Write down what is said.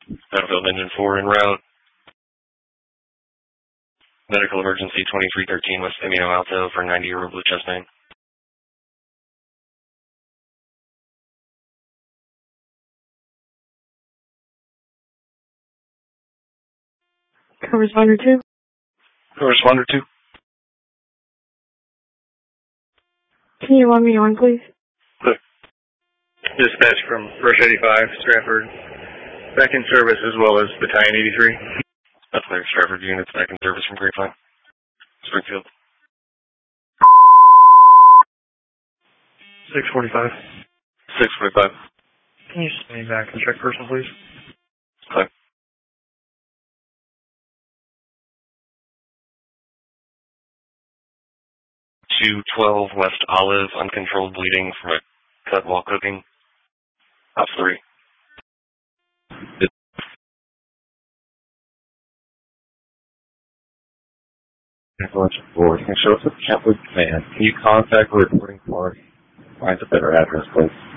Battlefield Engine 4 en route. Medical emergency 2313 West Amino Alto for 90-year-old blue chest pain. Co-responder 2. Co-responder 2. Can you log me on, please? Good. Dispatch from Rush 85, Stratford. Back in service as well as Battalion 83. That's clear. Stratford units back in service from Grapevine. Springfield. 645. 645. Can you send me back and check person, please? Okay. 212 West Olive, uncontrolled bleeding from a cut while cooking. Op 3. Information 4. Can you show us a Kentwood command? Can you contact the reporting force? Find a better address, please.